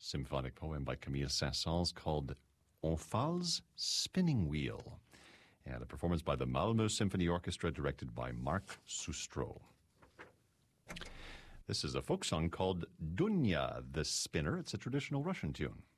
symphonic poem by Camille Saint-Saëns called Omphale's Spinning Wheel, and a performance by the Malmö Symphony Orchestra directed by Mark Sustro. This is a folk song called Dunya the Spinner. It's a traditional Russian tune.